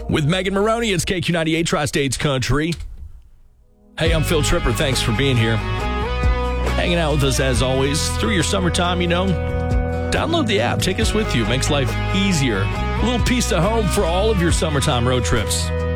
With Megan Maroney, it's KQ98 Tri-States Country. Hey, I'm Phil Tripper. Thanks for being here. Hanging out with us as always through your summertime, Download the app. Take us with you. Makes life easier. A little piece of home for all of your summertime road trips.